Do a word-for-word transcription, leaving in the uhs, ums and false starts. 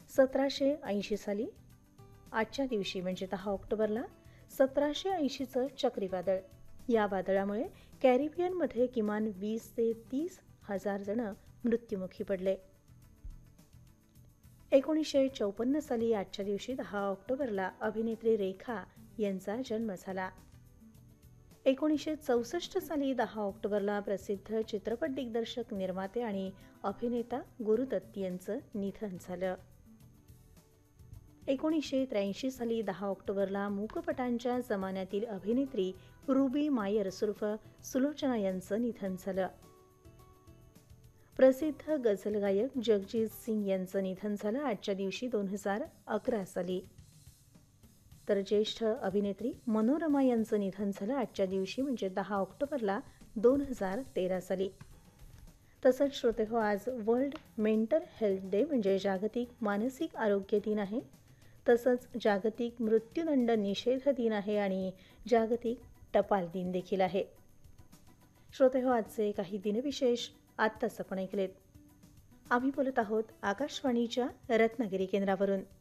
सतराशे ऐंशी साली आजच्या दिवशी म्हणजे दहा ऑक्टोबरला सतराशे ऐंशीचं चक्रीवादळ. या वादळामुळे कॅरिबियनमध्ये किमान वीस ते तीस हजार जण मृत्युमुखी पडले. एकोणीसशे चौपन्न साली आजच्या दिवशी दहा ऑक्टोबरला अभिनेत्री रेखा यांचा जन्म झाला. एकोणीसशे चौसष्ट साली दहा ऑक्टोबरला प्रसिद्ध चित्रपट दिग्दर्शक, निर्माते आणि अभिनेता गुरुदत्त यांचं निधन झालं. एकोणीसशे त्र्याऐंशी साली दहा ऑक्टोबरला मूकपटांच्या जमान्यातील अभिनेत्री रुबी मायर सुर्फ सुलोचना यांचं निधन झालं. प्रसिद्ध गझल गायक जगजीत सिंग यांचं निधन झालं आजच्या दिवशी दोन हजार अकरा साली. तर ज्येष्ठ अभिनेत्री मनोरमा यांचं निधन झालं आजच्या दिवशी म्हणजे दहा ऑक्टोबरला दोन हजार तेरा साली. तसंच श्रोते हो, आज वर्ल्ड मेंटल हेल्थ डे म्हणजे जागतिक मानसिक आरोग्य दिन आहे. तसंच जागतिक मृत्यूदंड निषेध दिन आहे आणि जागतिक टपाल दिन देखील आहे. श्रोते हो, आजचे काही दिनविशेष आत्ताच आपण ऐकलेत. आम्ही बोलत आहोत आकाशवाणीच्या रत्नागिरी केंद्रावरून.